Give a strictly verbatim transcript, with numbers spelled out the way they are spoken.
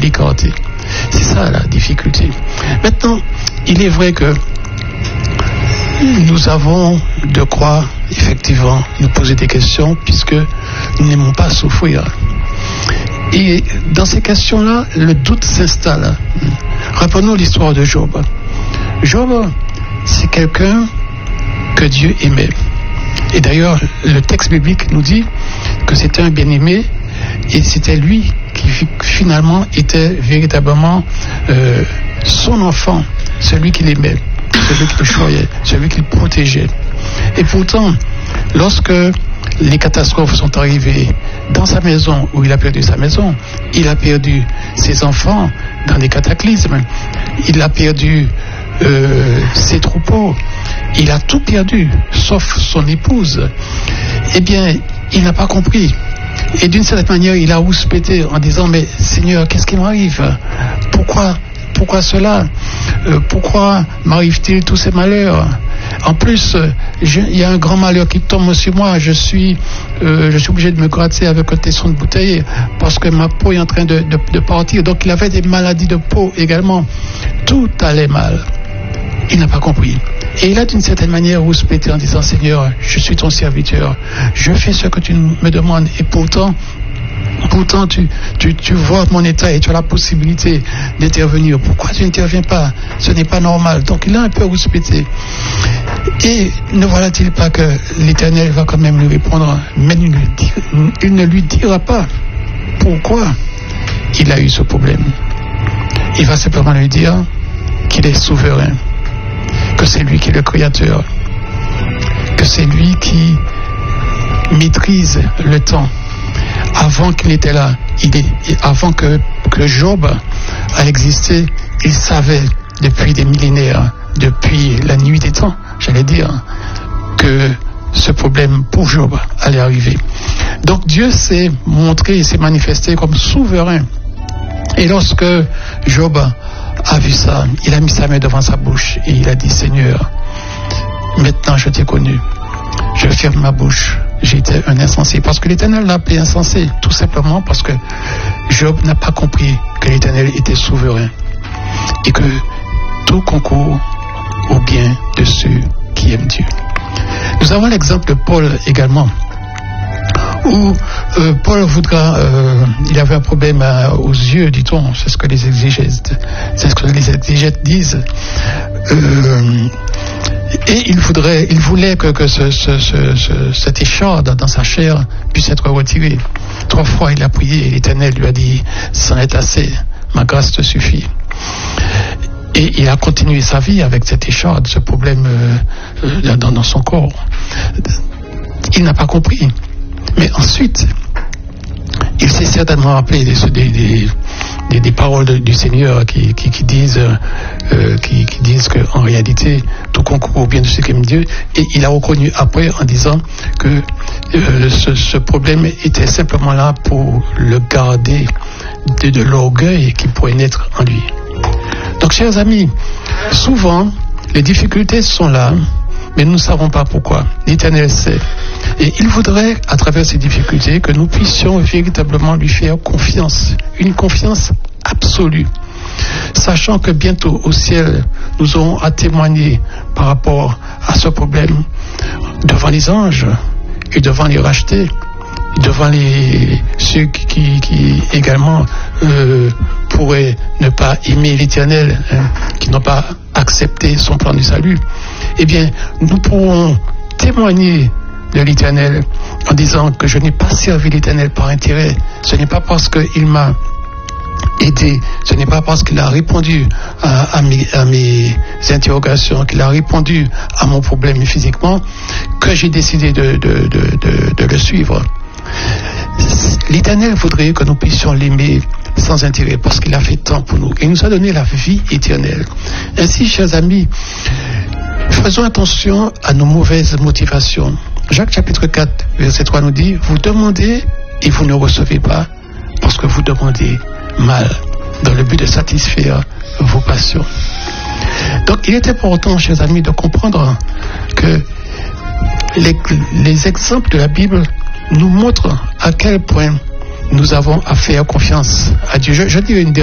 l'écarter. C'est ça la difficulté. Maintenant, il est vrai que nous avons de quoi, effectivement, nous poser des questions puisque nous n'aimons pas souffrir. Et dans ces questions-là, le doute s'installe. Rappelons l'histoire de Job. Job, c'est quelqu'un que Dieu aimait. Et d'ailleurs, le texte biblique nous dit que c'était un bien-aimé et c'était lui qui finalement était véritablement euh, son enfant, celui qu'il aimait, celui qui le choyait, celui qui le protégeait. Et pourtant, lorsque les catastrophes sont arrivées dans sa maison, où il a perdu sa maison, il a perdu ses enfants dans des cataclysmes, il a perdu euh, ses troupeaux, il a tout perdu, sauf son épouse. Eh bien, il n'a pas compris. Et d'une certaine manière, il a rouspété en disant, mais Seigneur, qu'est-ce qui m'arrive? Pourquoi Pourquoi cela? euh, Pourquoi m'arrive-t-il tous ces malheurs? En plus, je, il y a un grand malheur qui tombe sur moi. Je suis, euh, je suis obligé de me gratter avec un tesson de bouteille parce que ma peau est en train de, de, de partir. Donc il avait des maladies de peau également. Tout allait mal. Il n'a pas compris. Et il a d'une certaine manière rouspété en disant, Seigneur, je suis ton serviteur. Je fais ce que tu me demandes. Et pourtant, Pourtant, tu, tu, tu vois mon état et tu as la possibilité d'intervenir. Pourquoi tu n'interviens pas? Ce n'est pas normal. Donc, il a un peu rouspété. Et ne voilà-t-il pas que l'Éternel va quand même lui répondre, mais il ne, il ne lui dira pas pourquoi il a eu ce problème. Il va simplement lui dire qu'il est souverain, que c'est lui qui est le créateur, que c'est lui qui maîtrise le temps. Avant qu'il était là, il est, avant que, que Job a existé, il savait depuis des millénaires, depuis la nuit des temps, j'allais dire, que ce problème pour Job allait arriver. Donc Dieu s'est montré, s'est manifesté comme souverain. Et lorsque Job a vu ça, il a mis sa main devant sa bouche et il a dit, Seigneur, maintenant je t'ai connu, je ferme ma bouche. J'étais un insensé. Parce que l'Éternel l'a appelé insensé. Tout simplement parce que Job n'a pas compris que l'Éternel était souverain. Et que tout concourt au bien de ceux qui aiment Dieu. Nous avons l'exemple de Paul également. Où euh, Paul voudra... Euh, il avait un problème à, aux yeux, dit-on. C'est ce que les exégètes, c'est ce que les exégètes disent. Euh... Et il voudrait, il voulait que, que ce, ce, ce, ce, cette écharde dans sa chair puisse être retirée. Trois fois il a prié et l'Éternel lui a dit, c'en est assez, ma grâce te suffit. Et il a continué sa vie avec cette écharde, ce problème euh, dans, dans son corps. Il n'a pas compris. Mais ensuite, il s'est certainement rappelé des, des, des, des, des paroles de, du Seigneur qui, qui, qui disent euh, qui, qui disent qu'en réalité tout concourt au bien de ceux qui aiment Dieu, et il a reconnu après en disant que euh, ce, ce problème était simplement là pour le garder de, de l'orgueil qui pourrait naître en lui. Donc chers amis, souvent les difficultés sont là, mais nous ne savons pas pourquoi. L'Éternel sait. Et il voudrait, à travers ces difficultés, que nous puissions véritablement lui faire confiance. Une confiance absolue. Sachant que bientôt au ciel, nous aurons à témoigner par rapport à ce problème devant les anges et devant les rachetés, devant les ceux qui, qui, qui également euh, pourraient ne pas aimer l'Éternel, hein, qui n'ont pas accepté son plan du salut. Eh bien, nous pourrons témoigner de l'Éternel en disant que je n'ai pas servi l'Éternel par intérêt. Ce n'est pas parce qu'il m'a aidé, ce n'est pas parce qu'il a répondu à, à, mes, à mes interrogations, qu'il a répondu à mon problème physiquement, que j'ai décidé de, de, de, de, de le suivre. L'Éternel voudrait que nous puissions l'aimer sans intérêt, parce qu'il a fait tant pour nous. Il nous a donné la vie éternelle. Ainsi, chers amis, faisons attention à nos mauvaises motivations. Jacques chapitre quatre, verset trois nous dit, vous demandez et vous ne recevez pas, parce que vous demandez mal, dans le but de satisfaire vos passions. Donc, il est important, chers amis, de comprendre que les, les exemples de la Bible nous montrent à quel point nous avons à faire confiance à Dieu. Je, je dis une